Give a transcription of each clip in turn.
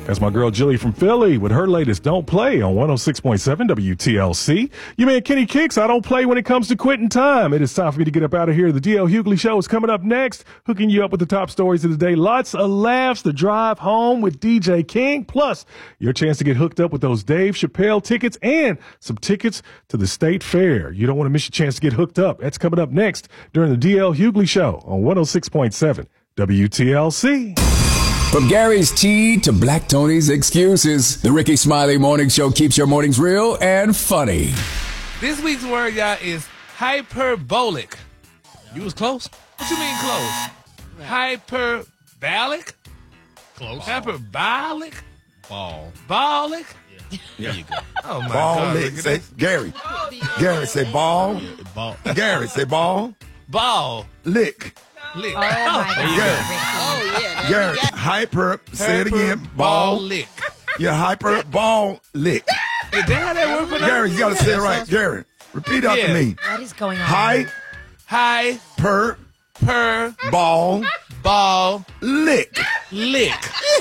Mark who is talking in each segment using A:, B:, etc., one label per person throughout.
A: That's my girl Jilly from Philly with her latest Don't Play on 106.7 WTLC. You man Kenny Kicks, I don't play when it comes to quitting time. It is time for me to get up out of here. The DL Hughley Show is coming up next, hooking you up with the top stories of the day. Lots of laughs, the drive home with DJ King, plus your chance to get hooked up with those Dave Chappelle tickets and some tickets to the State Fair. You don't want to miss your chance to get hooked up. That's coming up next during the DL Hughley Show on 106.7 WTLC.
B: From Gary's Tea to Black Tony's excuses, the Ricky Smiley Morning Show keeps your mornings real and funny.
C: This week's word, y'all, is hyperbolic. You was close? What you mean close? Hyperbolic?
D: Close.
C: Hyperbolic?
D: Ballic?
C: Yeah.
D: There you go.
C: Oh, my
E: Ball
C: God.
E: lick. Say, Gary. Gary, say ball.
D: Ball.
E: Gary, say ball.
C: Ball.
E: Lick.
C: Lick.
F: Oh, my God.
E: Gary. Gary, hyper, say it again. Ball.
C: lick.
E: Yeah, hyper, ball, lick.
C: Is that how that word for that?
E: Gary, you got to say it right. Gary, repeat after
C: Yeah.
E: me.
F: What is going on?
C: High,
E: Per, ball,
C: ball,
E: lick.
C: lick.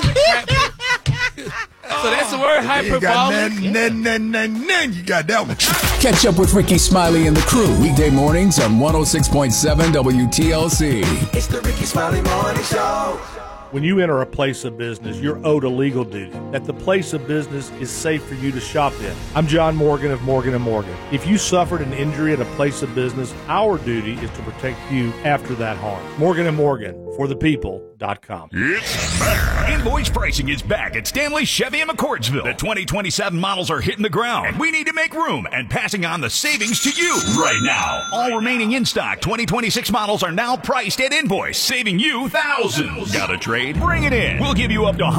C: So that's the word,
E: You got
C: hyperbolic?
E: you got that one.
B: Catch up with Ricky Smiley and the crew weekday mornings on 106.7 WTLC.
G: It's the Ricky Smiley Morning Show.
H: When you enter a place of business, you're owed a legal duty, that the place of business is safe for you to shop in. I'm John Morgan of Morgan & Morgan. If you suffered an injury at a place of business, our duty is to protect you after that harm. Morgan & Morgan, for the people.com.
I: It's back. Invoice pricing is back at Stanley Chevy in McCourtsville. The 2027 models are hitting the ground, and we need to make room and passing on the savings to you right now. All remaining in stock 2026 models are now priced at invoice, saving you thousands. Got a trade? Bring it in. We'll give you up to